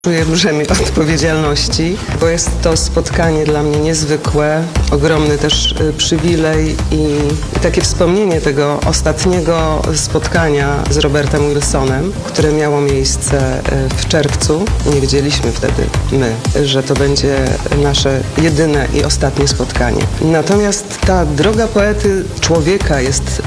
Czuję brzemię odpowiedzialności, bo jest to spotkanie dla mnie niezwykłe, ogromny też przywilej i takie wspomnienie tego ostatniego spotkania z Robertem Wilsonem, które miało miejsce w czerwcu. Nie wiedzieliśmy wtedy my, że to będzie nasze jedyne i ostatnie spotkanie. Natomiast ta droga poety, człowieka jest